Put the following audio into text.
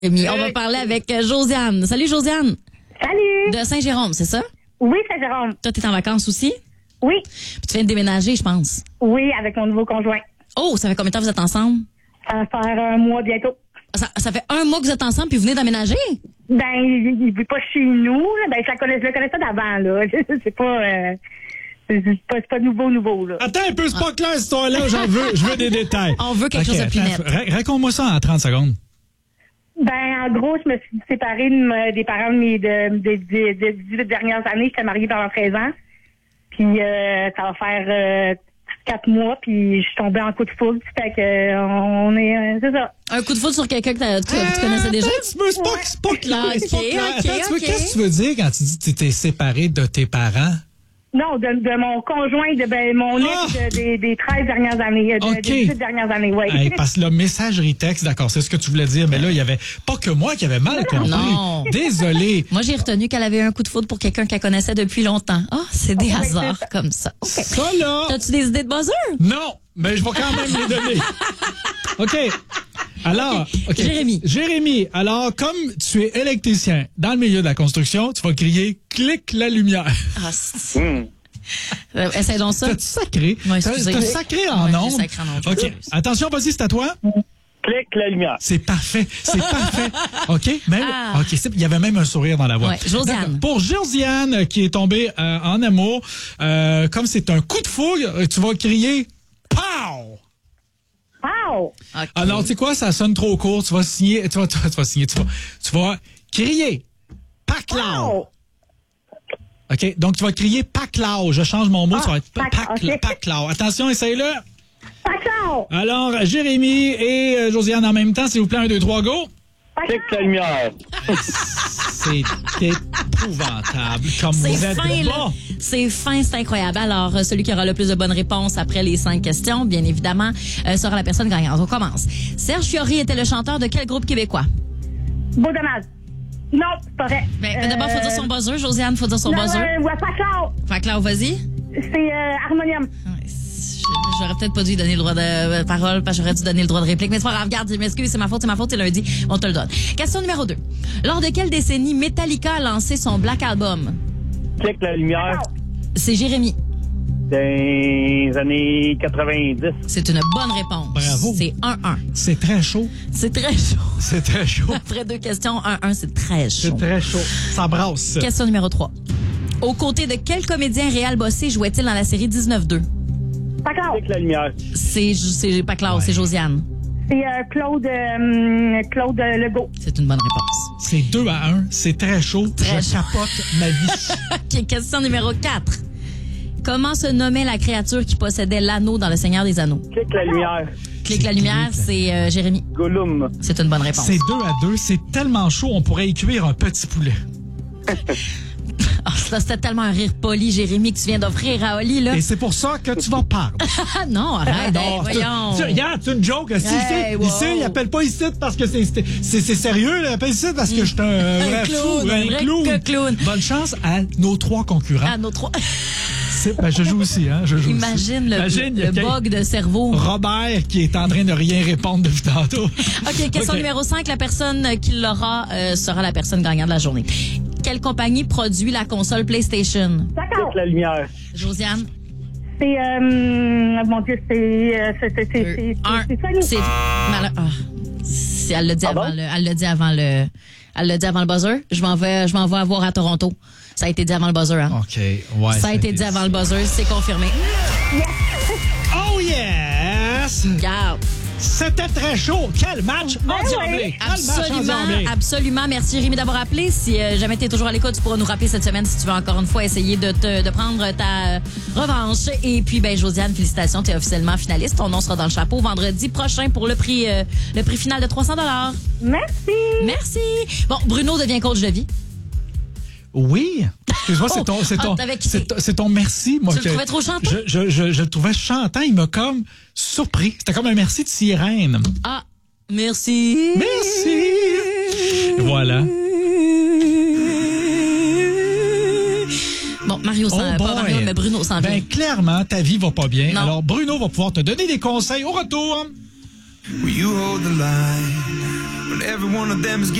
On va parler avec Josiane. Salut, Josiane. Salut. De Saint-Jérôme, c'est ça? Oui, Saint-Jérôme. Toi, t'es en vacances aussi? Oui. Puis tu viens de déménager, je pense. Oui, avec mon nouveau conjoint. Oh, ça fait combien de temps vous êtes ensemble? Ça va faire un mois bientôt. Ça fait un mois que vous êtes ensemble puis vous venez d'emménager? Ben, il vit pas chez nous. Là. Ben, je le connaissais d'avant, là. C'est pas... c'est pas nouveau, là. Attends un peu, c'est pas clair, cette histoire-là. Je veux des détails. On veut quelque chose de plus net. Raconte-moi ça en 30 secondes. Ben, en gros, je me suis séparée des parents des 18 dernières années. J'étais mariée pendant 13 ans. Puis, ça va faire 4 mois, puis je suis tombée en coup de foudre. Fait que, on est... c'est ça. Un coup de foudre sur quelqu'un que tu connaissais déjà? C'est pas clair. C'est pas clair. OK. Qu'est-ce que tu veux dire quand tu dis que tu t'es séparée de tes parents? Non, de mon conjoint, mon ex des 13 dernières années, des 18 dernières années, oui. Hey, parce que le messagerie texte, d'accord, c'est ce que tu voulais dire, mais là, il y avait pas que moi qui avait mal compris. Non. Désolé. Moi, j'ai retenu qu'elle avait un coup de foudre pour quelqu'un qu'elle connaissait depuis longtemps. Ah, c'est des hasards comme ça. Okay. Ça, là. T'as-tu des idées de buzzer? Non, mais je vais quand même les donner. OK. Alors, okay. Jérémy, alors, comme tu es électricien dans le milieu de la construction, tu vas crier « clique la lumière ». Essaye donc ça. T'as-tu sacré? Ouais, T'as sacré en ondes? OK. Attention, vas-y, c'est à toi. Clique la lumière. C'est parfait. OK? Il y avait même un sourire dans la voix. Ouais, Josiane. Pour Josiane, qui est tombée en amour, comme c'est un coup de fouille, tu vas crier « pow ». Wow! Okay. Alors, tu sais quoi, ça sonne trop court. Tu vas signer, tu vas crier Paclao. Wow! OK, donc tu vas crier Paclao. Je change mon mot, ça va être Paclao. Attention, essaye-le. Paclao! Alors, Jérémy et Josiane en même temps, s'il vous plaît, 1, 2, 3, go. Clique la lumière. C'est épouvantable comme vous êtes bas. C'est fin, c'est incroyable. Alors, celui qui aura le plus de bonnes réponses après les 5 questions, bien évidemment, sera la personne gagnante. On commence. Serge Fiori était le chanteur de quel groupe québécois? Beau dommage. Non, c'est pas vrai. Mais d'abord, il faut dire son buzzer. Josiane, il faut dire son buzzer. Paclao. Paclao, vas-y. C'est Harmonium. J'aurais peut-être pas dû donner le droit de parole, parce que j'aurais dû donner le droit de réplique. Mais c'est pas grave, regarde, je m'excuse, c'est ma faute, c'est lundi. On te le donne. Question numéro 2. Lors de quelle décennie Metallica a lancé son Black Album? Clique la lumière. C'est Jérémy. Dans les années 90. C'est une bonne réponse. Bravo. C'est 1-1. C'est très chaud. C'est très chaud. C'est très chaud. Après 2 questions, 1-1, c'est très chaud. C'est très chaud. Ça brasse. Question numéro 3. Aux côtés de quel comédien Réal Bossé jouait-il dans la série 19-2? Paclao. Clique la lumière. C'est pas Claude, c'est Josiane. C'est Claude Legault. C'est une bonne réponse. C'est 2-1. C'est très chaud. Très Je capote ma vie. OK, question numéro 4. Comment se nommait la créature qui possédait l'anneau dans Le Seigneur des Anneaux? Clique la lumière. Clique la lumière, c'est Jérémy. Gollum. C'est une bonne réponse. C'est 2-2. C'est tellement chaud, on pourrait y cuire un petit poulet. Oh, ça, c'était tellement un rire poli, Jérémy, que tu viens d'offrir à Oli, là. Et c'est pour ça que tu vas perdre. Ah non, arrête, Non, voyons. Regarde, c'est une joke. Ici, il appelle pas ici parce que c'est sérieux. Il appelle ici parce que je suis un vrai fou, un clown. Bonne chance à nos 3 concurrents. À nos 3. Je joue aussi, hein. Imagine le bug de cerveau. Robert qui est en train de rien répondre depuis tantôt. OK, question numéro 5. La personne qui l'aura sera la personne gagnante de la journée. Quelle compagnie produit la console PlayStation? D'accord. Clique la lumière. Josiane? C'est, mon Dieu, c'est Sony. Elle l'a dit avant le buzzer. Je m'en vais avoir à Toronto. Ça a été dit avant le buzzer, hein? OK, ouais. Ça a été dit avant le buzzer, c'est confirmé. Yes. Oh yes! Regarde. C'était très chaud. Quel match endiablé! Absolument. Merci, Jérémy, d'avoir appelé. Si jamais tu es toujours à l'écoute, tu pourras nous rappeler cette semaine si tu veux encore une fois essayer de prendre ta revanche. Et puis, Josiane, félicitations, tu es officiellement finaliste. Ton nom sera dans le chapeau vendredi prochain pour le prix final de 300 $. Merci. Bon, Bruno devient coach de vie. Oui. Excuse-moi, c'est ton merci. Moi, tu le trouvais trop chantant? Je le trouvais chantant. Il m'a comme surpris. C'était comme un merci de sirène. Ah, merci. Merci. Voilà. Bon, pas Mario, mais Bruno s'en vient. Clairement, ta vie va pas bien. Non. Alors, Bruno va pouvoir te donner des conseils au retour. Will you hold the line? every one of them is